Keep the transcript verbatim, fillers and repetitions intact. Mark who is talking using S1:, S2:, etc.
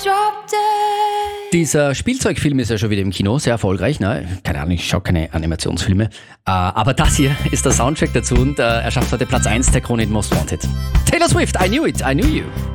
S1: drop dead.
S2: Dieser Spielzeugfilm ist ja schon wieder im Kino, sehr erfolgreich. Ne? Keine Ahnung, ich schaue keine Animationsfilme. Äh, aber das hier ist der Soundtrack dazu und äh, er schafft heute Platz eins der Krone Most Wanted. Taylor Swift, I Knew It, I Knew You.